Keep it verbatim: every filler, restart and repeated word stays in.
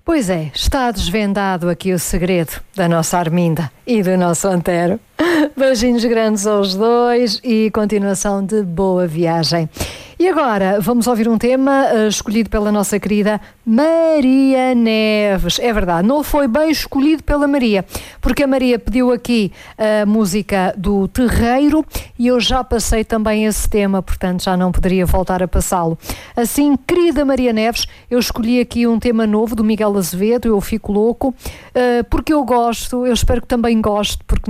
Pois é, está desvendado aqui o segredo da nossa Arminda e do nosso Antero. Beijinhos grandes aos dois e continuação de boa viagem. E agora vamos ouvir um tema uh, escolhido pela nossa querida Maria Neves. É verdade, não foi bem escolhido pela Maria, porque a Maria pediu aqui a música do Terreiro e eu já passei também esse tema, portanto já não poderia voltar a passá-lo. Assim, querida Maria Neves, eu escolhi aqui um tema novo do Miguel Azevedo, Eu Fico Louco, uh, porque eu gosto, eu espero que também goste, porque